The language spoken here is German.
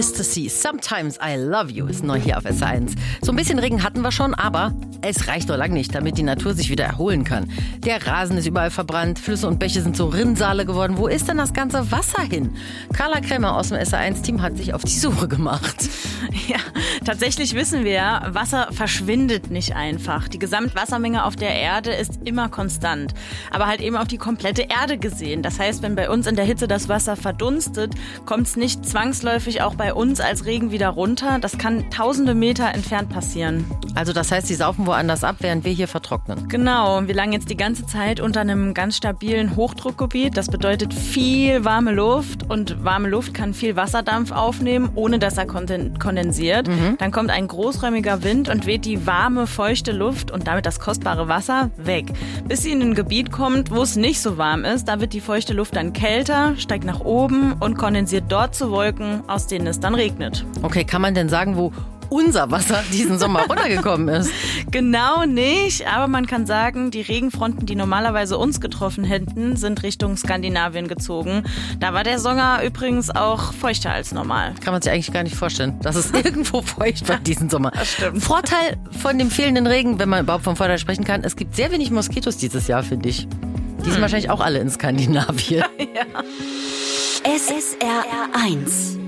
is to see. Sometimes I love you ist neu hier auf SR1. So ein bisschen Regen hatten wir schon, aber es reicht doch lang nicht, damit die Natur sich wieder erholen kann. Der Rasen ist überall verbrannt, Flüsse und Bäche sind so Rinnsale geworden. Wo ist denn das ganze Wasser hin? Carla Krämer aus dem SR1-Team hat sich auf die Suche gemacht. Ja, tatsächlich wissen wir ja, Wasser verschwindet nicht einfach. Die Gesamtwassermenge auf der Erde ist immer konstant. Aber halt eben auf die komplette Erde gesehen. Das heißt, wenn bei uns in der Hitze das Wasser verdunstet, kommt es nicht zwangsläufig auch bei uns als Regen wieder runter. Das kann tausende Meter entfernt passieren. Also das heißt, sie saufen woanders ab, während wir hier vertrocknen. Genau, wir lagen jetzt die ganze Zeit unter einem ganz stabilen Hochdruckgebiet. Das bedeutet viel warme Luft und warme Luft kann viel Wasserdampf aufnehmen, ohne dass er kondensiert. Dann kommt ein großräumiger Wind und weht die warme, feuchte Luft und damit das kostbare Wasser weg. Bis sie in ein Gebiet kommt, wo es nicht so warm ist, da wird die feuchte Luft dann kälter, steigt nach oben und kondensiert dort zu Wolken, aus denen es dann regnet. Okay, kann man denn sagen, wo unser Wasser diesen Sommer runtergekommen ist? Genau nicht, aber man kann sagen, die Regenfronten, die normalerweise uns getroffen hätten, sind Richtung Skandinavien gezogen. Da war der Sommer übrigens auch feuchter als normal. Kann man sich eigentlich gar nicht vorstellen, dass es irgendwo feucht war diesen Sommer. Das stimmt. Vorteil von dem fehlenden Regen, wenn man überhaupt vom Vorteil sprechen kann, es gibt sehr wenig Moskitos dieses Jahr, finde ich. Die sind wahrscheinlich auch alle in Skandinavien. Ja. SR1